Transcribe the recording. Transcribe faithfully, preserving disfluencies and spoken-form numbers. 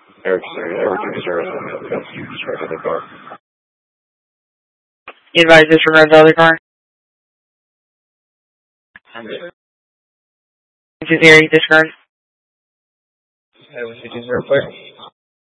Eric, sorry, Eric, zero, seven, that's you, describe the car. You advise disregard the other car? Two zero, disregard. I was just real quick.